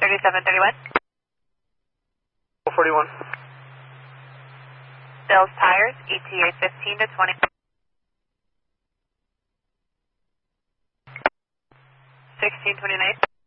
3731. 41. Bill's Tires, ETA 15 to 20. 1629.